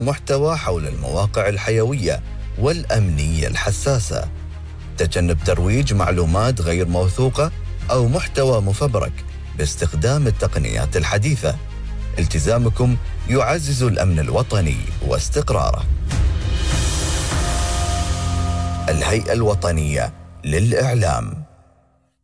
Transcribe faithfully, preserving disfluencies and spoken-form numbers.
محتوى حول المواقع الحيوية والأمنية الحساسة. تجنب ترويج معلومات غير موثوقة أو محتوى مفبرك باستخدام التقنيات الحديثة. التزامكم يعزز الأمن الوطني واستقراره. الهيئة الوطنية للإعلام.